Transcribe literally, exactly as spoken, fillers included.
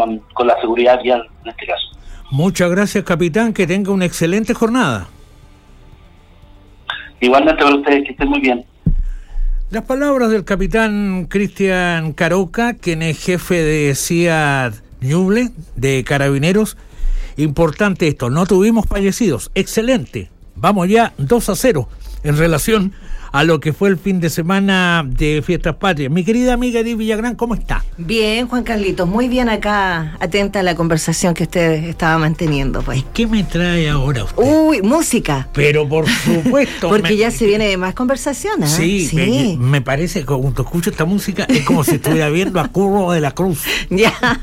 con, con la seguridad vial en este caso. Muchas gracias, capitán, que tenga una excelente jornada. Igualmente para ustedes, que estén muy bien. Las palabras del capitán Cristian Caroca, quien es jefe de C I A D Ñuble, de Carabineros. Importante esto, no tuvimos fallecidos, excelente, vamos ya dos a cero en relación a lo que fue el fin de semana de Fiestas Patrias. Mi querida amiga Edith Villagrán, ¿cómo está? Bien, Juan Carlitos, muy bien acá, atenta a la conversación que usted estaba manteniendo, pues. ¿Y qué me trae ahora usted? Uy, música. Pero por supuesto. Porque me... ya se viene más conversaciones. Sí, sí. Me, me parece que cuando escucho esta música es como si estuviera viendo a Curro de la Cruz. Ya.